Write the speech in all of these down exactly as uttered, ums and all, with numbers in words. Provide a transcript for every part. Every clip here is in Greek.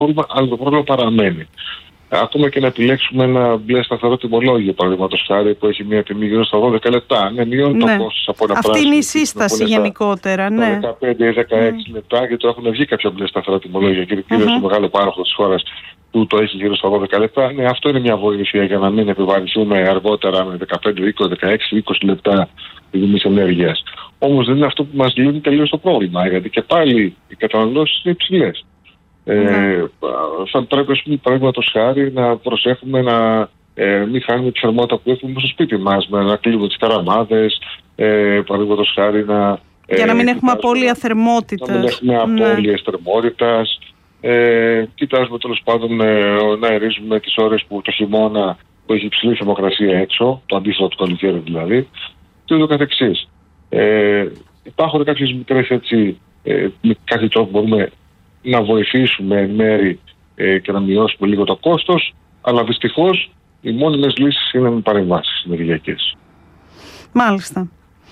πρόβλημα, αλλά το πρόβλημα παραμένει. Ακόμα και να επιλέξουμε ένα μπλε σταθερό τιμολόγιο, παραδείγματος χάρη, που έχει μια τιμή γύρω στα δώδεκα λεπτά. Ναι, μειώνει ναι. το κόστος από ένα Αυτή πράσινο. είναι η σύσταση γενικότερα. Στα, ναι. στα δεκαπέντε ή δεκαέξι mm. λεπτά, γιατί έχουν βγει κάποια μπλε σταθερά τιμολόγια, και κυρίως mm-hmm. στο μεγάλο πάροχο της χώρας που το έχει γύρω στα δώδεκα λεπτά. Ναι, αυτό είναι μια βοήθεια για να μην επιβαρυνθούμε αργότερα με δεκαπέντε, είκοσι, δεκαέξι, είκοσι λεπτά τιμής ενέργειας. Όμως δεν είναι αυτό που μας λύνει τελείως το πρόβλημα, γιατί και πάλι οι καταναλώσεις είναι υψηλές. Mm. Ε, θα πρέπει, ας πούμε, παραδείγματος χάρη, να προσέχουμε να ε, μην χάνουμε τη θερμότητα που έχουμε στο σπίτι μας, με να κλείνουμε τις καραμάδες, ε, παραδείγματος χάρη να... Ε, για να μην έχουμε απώλεια θερμότητας. Να μην έχουμε απώλειες ναι. θερμότητας. Ε, κοιτάζουμε τέλος πάντων ε, να αερίζουμε τις ώρες που το χειμώνα που έχει υψηλή θερμοκρασία έξω, το αντίθετο του καλοκαίρι δηλαδή, και ούτω καθεξής. Ε, υπάρχουν κάποιες μικρές έτσι, ε, με κάποιο τρόπο μπορούμε να βοηθήσουμε εν μέρη ε, και να μειώσουμε λίγο το κόστος, αλλά δυστυχώς οι μόνιμες λύσεις είναι με παρεμβάσεις ενεργειακές. Μάλιστα.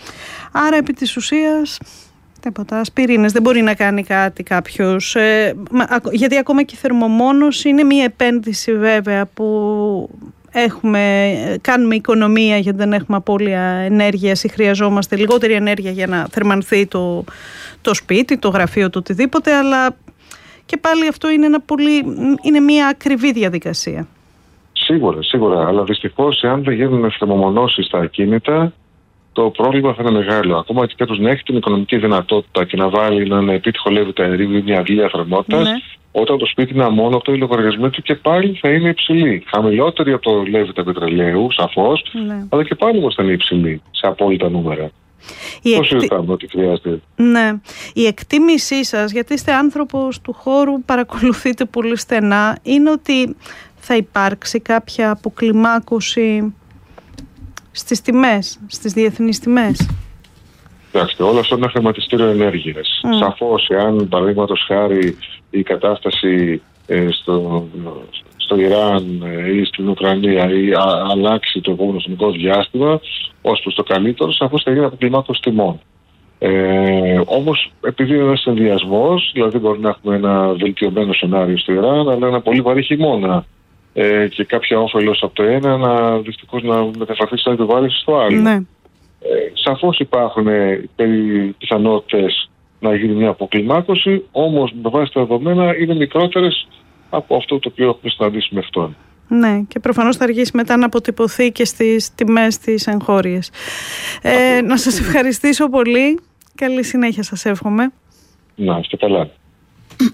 Άρα επί της ουσίας τίποτα, ασπιρίνες δεν μπορεί να κάνει κάτι κάποιος, ε, γιατί ακόμα και η θερμομόνωση είναι μια επένδυση βέβαια που έχουμε, κάνουμε οικονομία γιατί δεν έχουμε απώλεια ενέργειας ή χρειαζόμαστε λιγότερη ενέργεια για να θερμανθεί το, το σπίτι, το γραφείο, το οτιδήποτε, αλλά και πάλι αυτό είναι, ένα πολύ, είναι μια ακριβή διαδικασία. Σίγουρα, σίγουρα, αλλά δυστυχώς εάν δεν γίνουν θερμομονώσεις στα ακίνητα, το πρόβλημα θα είναι μεγάλο. Ακόμα και κάποιος να έχει την οικονομική δυνατότητα και να βάλει έναν επίτυχο λέβητα αερίου ή μια αντλία θερμότητας, ναι. όταν το σπίτι είναι αμόνωτο, οι λογαριασμοί του και πάλι θα είναι υψηλοί. Χαμηλότεροι από το λέβητα πετρελαίου, σαφώς, ναι. αλλά και πάλι όμως θα είναι υψηλοί σε απόλυτα νούμερα. Η Πώς συζητάμε ότι χρειάζεται. Ναι. Η εκτίμησή σας, γιατί είστε άνθρωπος του χώρου, παρακολουθείτε πολύ στενά, είναι ότι θα υπάρξει κάποια αποκλιμάκωση στις τιμές, στις διεθνείς τιμές? Κοιτάξτε, όλο αυτό είναι ένα χρηματιστήριο ενέργειας. Mm. Σαφώς, εάν παραδείγματος χάρη η κατάσταση ε, στο, στο Ιράν ε, ή στην Ουκρανία ή α, αλλάξει το επόμενο χρονικό διάστημα ως προς το καλύτερο, σαφώς θα γίνει αποκλιμάκωση τιμών. Ε, όμως, επειδή είναι ένας συνδυασμός, δηλαδή μπορεί να έχουμε ένα βελτιωμένο σενάριο στο Ιράν, αλλά ένα πολύ βαρύ χειμώνα ε, και κάποια όφελος από το ένα να δυστυχώς να μεταφερθεί σαν επιβάρυνση στο άλλο. Ναι. Ε, σαφώς υπάρχουν ε, πιθανότητες να γίνει μια αποκλιμάκωση, όμως με βάση τα δεδομένα είναι μικρότερες από αυτό το οποίο έχουμε συναντήσει μέχρι τώρα. Ναι, και προφανώς θα αργήσει μετά να αποτυπωθεί και στις τιμές της εγχώριας. Ε, να σας ευχαριστήσω πολύ. Καλή συνέχεια σας εύχομαι. Να είστε καλά.